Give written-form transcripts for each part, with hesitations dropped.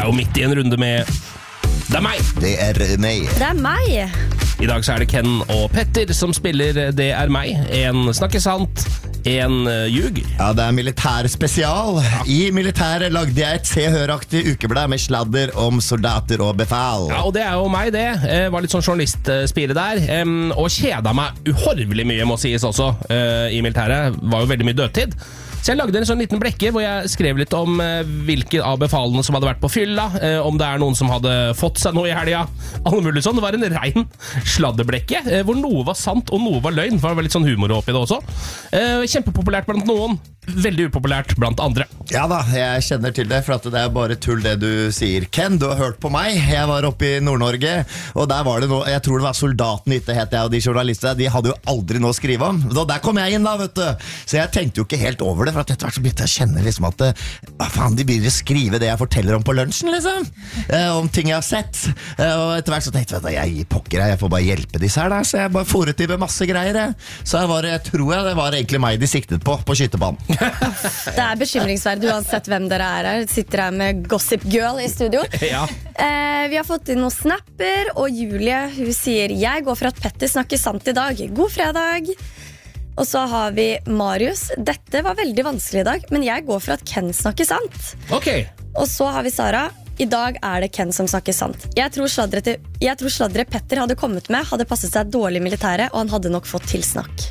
er jo midt I en runde med Det er meg! Det er meg. Det er meg. I dag så er det Ken og Petter som spiller Det er meg. En snakker sant, en ljug. Ja, det er militær spesial. I militæret lagde jeg et Se-Hør-aktig ukeblad med sladder om soldater og befal. Ja, og det er jo meg det. Var litt sånn journalistspire der. Og kjeda meg uhorvelig mye, må sies også, I militæret. Var jo veldig mye dødtid. Så jeg lagde en sånn liten blekke hvor jeg skrev litt om hvilke av befalene som hadde vært på fylla, om det er noen som hadde fått seg noe I helga, alle mulig sånn. Det var en rein sladderblekke, hvor noe var sant og noe var løgn, for det var litt sånn humor oppi det også. Kjempepopulært blant noen, veldig upopulært blant andre. Ja da, jeg kjenner til det, for at det er bare tull det du sier. Ken, du har hørt på meg. Jeg var oppe I Nord-Norge, og der var det noe, jeg tror det var Soldaten Ytte het jeg, og de journalistene, de hadde jo aldri noe å skrive om. Og der kom jeg inn da, vet du. Så jeg tenkte jo ikke helt over det, for at etter hvert så begynte jeg å kjenne liksom at faen, de begynner å skrive det jeg forteller om på lunsjen, liksom. Om ting jeg har sett. Og etter hvert så tenkte jeg, jeg gir pokker, jeg får bare hjelpe disse her da. Så jeg bare foret I med masse greier. Så jeg tror det var egentlig meg de siktet på skyttebanen. Det er bekymringsverdig uansett hvem dere er her. Sitter her med Gossip Girl I studio. Ja. Vi har fått inn noen snapper, og Julie, hun sier jeg går for at Petter snakker sant I dag. God fredag. Og så har vi Marius. Dette var veldig vanskelig I dag, men jeg går for at Ken snakker sant. Ok. Og så har vi Sara. I dag er det Ken som snakker sant. Jeg tror sladderet Petter hadde kommet med hadde passet seg dårlig I militæret, og han hadde nok fått tilsnakk.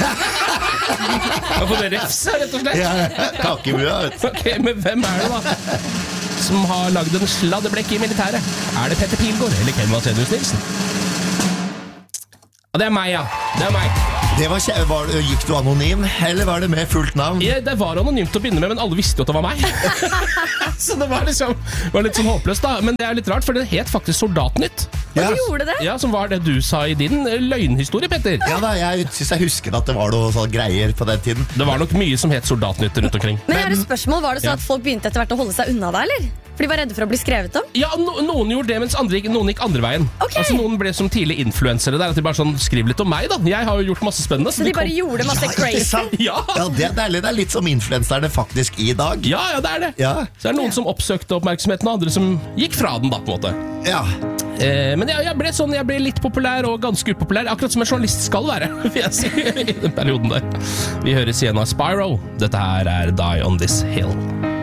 Hva får det refse, rett og slett? Ja, kakebua, vet du. Ok, men hvem det da? Som har laget en sladdeblekk I militæret? Er det Petter Pilgaard eller Ken Vasenius Nilsen? Ja, det er meg, ja. Det er meg. Gikk du anonym, eller var det med fullt navn? Ja, det var anonymt å begynne med, men alle visste jo at det var meg. Så det var litt sånn håpløst da. Men det er litt rart, for det het faktisk Soldatnytt. Ja. Gjorde det? Ja, som var det du sa I din løgnhistorie, Petter. Ja da, jeg synes jeg husker at det var noe sånn greier på den tiden. Det var nok mye som het Soldatnytt rundt omkring. Men jeg har et spørsmål, var det så at folk begynte etter hvert å holde seg unna deg, eller? For de var redde for å bli skrevet om? Ja, noen gjorde det, mens noen gikk andre veien. Ok. Altså noen ble som tidlig influensere der, at de bare sånn, skriv litt om meg da. Jeg har jo gjort masse spennende. Så de bare gjorde masse Ikke crazy? sant? Ja. Ja, det er deilig. Det er litt som influenserne faktisk I dag. Ja, det er det. Ja. Så det noen som oppsøkte oppmerksomheten, og andre som gikk fra den da, på en måte. Ja. Men jeg ble litt populær og ganske upopulær, akkurat som en journalist skal være, vil jeg si, I den perioden der. Vi høres igjen av Spyro. Dette her Die on This Hill.